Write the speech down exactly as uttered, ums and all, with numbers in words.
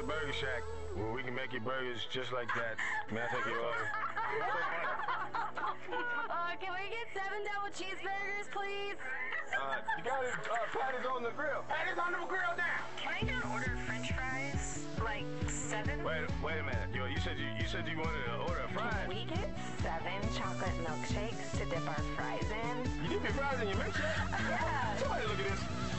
Burger Shack, where we can make your burgers just like that. May I take your order? Uh, can we get seven double cheeseburgers, please? Uh, you got it, uh, patties on the grill. Patties on the grill now. Can I get an order of French fries? Like seven? Wait, wait a minute. Yo, you said you, you said you wanted to order a fries. Can we get seven chocolate milkshakes to dip our fries in? You dip your fries in your milkshake? Yeah. Somebody look at this.